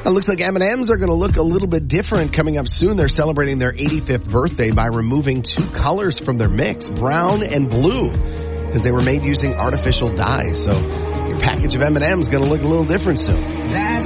It looks like M&M's are going to look a little bit different coming up soon. They're celebrating their 85th birthday by removing 2 colors from their mix, brown and blue, because they were made using artificial dyes. So your package of M&M's is going to look a little different soon. That's